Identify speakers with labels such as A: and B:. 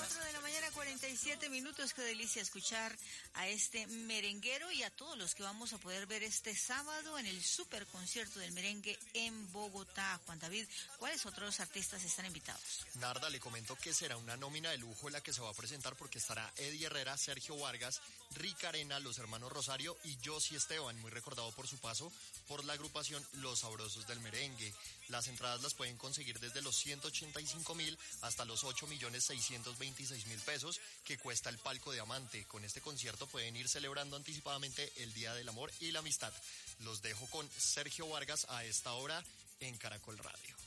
A: 4:47. Qué delicia escuchar a este merenguero y a todos los que vamos a poder ver este sábado en el super concierto del merengue en Bogotá. Juan David, ¿cuáles otros artistas están invitados?
B: Narda, le comento que será una nómina de lujo la que se va a presentar porque estará Eddie Herrera, Sergio Vargas, Rick Arena, los hermanos Rosario y Josie Esteban, muy recordado por su paso por la agrupación Los Sabrosos del Merengue. Las entradas las pueden conseguir desde los 185.000 hasta los 8.626.000 pesos que cuesta el palco Diamante. Con este concierto pueden ir celebrando anticipadamente el Día del Amor y la Amistad. Los dejo con Sergio Vargas a esta hora en Caracol Radio.